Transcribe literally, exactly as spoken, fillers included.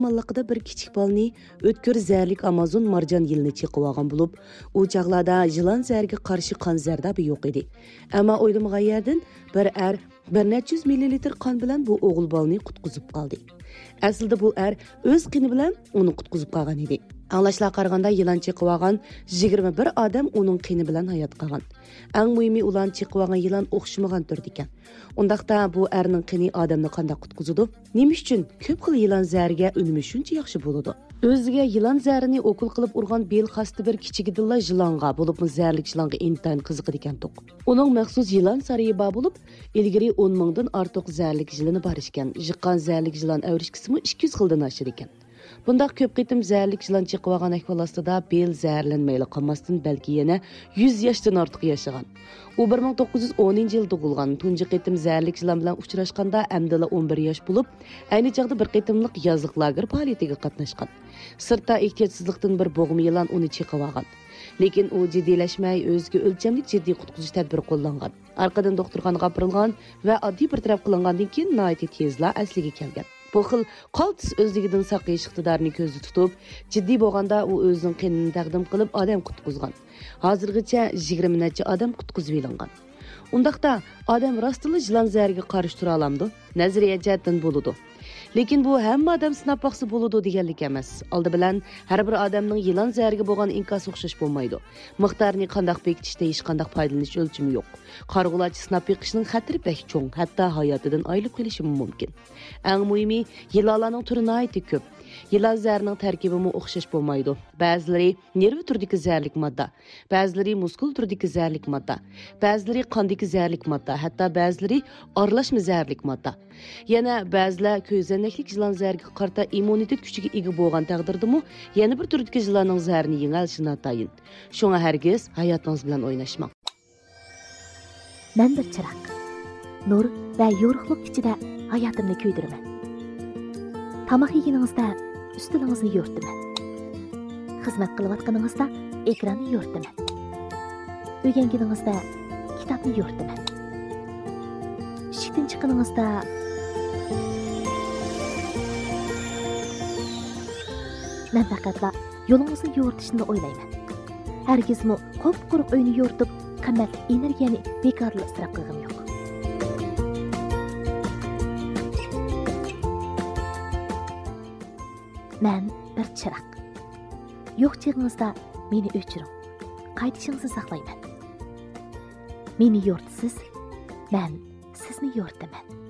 Mallıqda bir kichik balni o'tkir zərlik Amazon marjan yilini çeqib olgan bo'lib, u chaqlarda yılan zərga qarshi qon zardabi yo'q edi. Ammo o'ylamagan yerdan bir er bir necha yuz millilitr qon bilan bu o'g'il balni qutqizib qoldi. Aslida bu er o'z qini bilan uni qutqizib qolgan edi. Anglashlar qaraganda yılan çeqib olgan yigirma bir odam uning qini bilan hayot qolgan. Eng muhimi ulan çeqib olgan yılan o'xshamagan turdi ekan. Undaqda bu erning qini odamni qanday qutqizadi? Nima uchun ko'p xil yılan zərga unumi shuncha yaxshi bo'ladi? O'ziga yılan zərini o'kul qilib urgan bel xasti bir kichigidilla yılanga bo'libmi zərlik yılanga intayin qiziqidi ekan to'q. Uning maxsus yılan sarayi bor bo'lib, ilgari o'n mingdan ortiq zərlik yılani bor ekan. Jiqqan zərlik yılan avrishkisimi ikki yuz xildan oshir ekan. Bundaq ko'p qitim zərlik yılan çeqib olgan ahvol ostida bel zərlənməyli qolmasdan balki yana yuz yoshdan ortiq yashagan. U bir ming to'qqiz yuz o'ninchi yil tug'ilgan. Tunji qitim zərlik yılan bilan uchrashganda amdila o'n bir yosh bo'lib, ayni chaqda bir qitimliq yozliq lager faoliyatiga qatnashgan. Sirtda ehtiyotsizlikdan bir bo'g'im yılan uni çeqib olgan. Lekin u jiddiylashmay o'ziga o'lchamli jiddiy qutqizish tadbiri qo'llangan. Arqadan doktorxonaga opirilgan va oddiy bir taraf qilingandan keyin nihoyat tezla asliga kelgan. Bu xil qaltis o'zligidan saqlash iqtidorini ko'zda tutib, jiddiy bo'lganda u o'zining qinini taqdim qilib odam qutqizgan. Hozirgacha yigirma necha odam qutqizib olingan. Undaqda odam rostila yılan zərga qarshi tura olamdi? Nazariya jihatdan bo'ladi. Lekin bu hamma odam sinab baqsa bo'ladi deganlik emas. Oldi bilan har bir odamning yılan zərga bo'lgan inkosi o'xshash bo'lmaydi. Miqdorini qanday bekitishda hech qanday foydalanish o'lchimi yo'q. Qarg'ulachi sinab beqishning xatiri pek cho'ng, hatto hayotidan ayrilib qolishi mumkin. Eng muhimi, yılanlarning turi nihoyat ko'p. Yılan zərining tarkibi o'xshash bo'lmaydi. Ba'zilari nervi turdagi zərlik modda, ba'zilari muskul turdagi zərlik modda, ba'zilari qondagi zərlik modda, hatto ba'zilari aralashma zərlik modda. Yana ba'zilar ko'zanaklik yılan zərga qarta immunitet kuchiga ega bo'lgan taqdirdami, yana bir turdagi yılanning zərini yengilishi notayin. Shunga hargiz hayotingiz bilan o'ynashmang. Men bir chiroq, nur va yorug'lik ichida hayotimni kuydiraman. Tamaq yeganingizda ustilingizni yo'rtaman. Xizmat qilayotganingizda ekranni yo'rtaman. O'rganganingizda kitobni yo'rtaman. Ishdan chiqqaningizda men faqatla yo'lingizni yo'rtishni o'ylayman. Hargizmi qop-quruq uyni yo'rtib, qimmat energiyani bekorli isrof qilgim yo'q. Men bir chiroq. Yo'q chig'ingizda meni o'chiring. Qaytishingizni saqlayman. Meni yo'rtisiz, men sizni yo'rtaman.